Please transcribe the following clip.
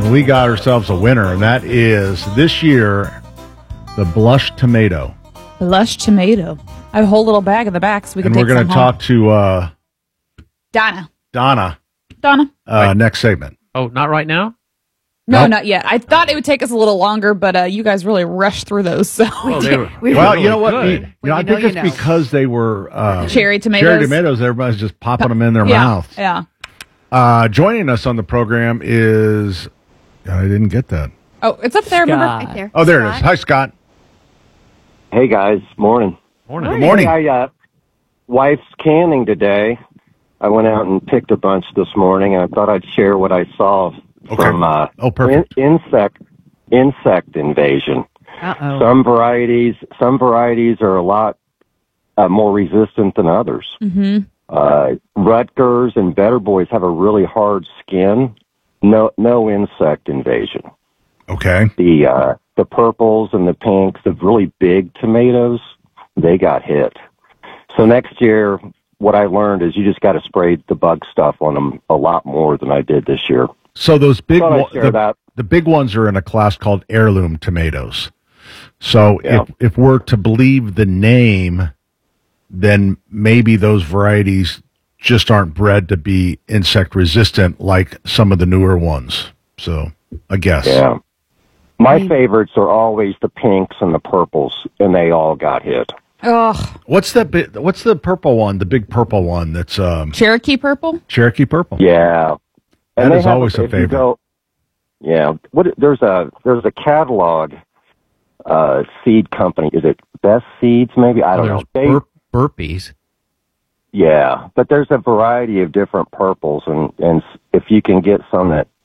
and we got ourselves a winner, and that is this year the Blush Tomato. Blush Tomato. I have a whole little bag in the back, so we can. And take we're going to talk to Donna. Next segment. Oh, not right now? No, Not yet. I thought it would take us a little longer, but you guys really rushed through those. So Well, you know what? I think it's because they were cherry tomatoes. Cherry tomatoes. Everybody's just popping them in their mouth. Yeah. Joining us on the program is I didn't get that. Oh, it's up there. Scott. Remember? Right there. Oh, there it is. Hi, Scott. Hey guys, morning. Good morning. Hey, wife's canning today. I went out and picked a bunch this morning, and I thought I'd share what I saw from perfect. insect invasion. Uh-oh. Some varieties are a lot more resistant than others. Mm-hmm. Rutgers and Better Boys have a really hard skin. No insect invasion. Okay. The purples and the pinks, the really big tomatoes, they got hit. So next year, what I learned is you just got to spray the bug stuff on them a lot more than I did this year. So those big the big ones are in a class called heirloom tomatoes. So if we're to believe the name, then maybe those varieties just aren't bred to be insect resistant like some of the newer ones. So I guess. Yeah. My favorites are always the pinks and the purples, and they all got hit. Ugh. What's the purple one? The big purple one that's Cherokee purple. Cherokee purple. Yeah, that is always a favorite. There's a catalog seed company. Is it Best Seeds? Maybe I don't know. Burpees. Yeah, but there's a variety of different purples, and if you can get some that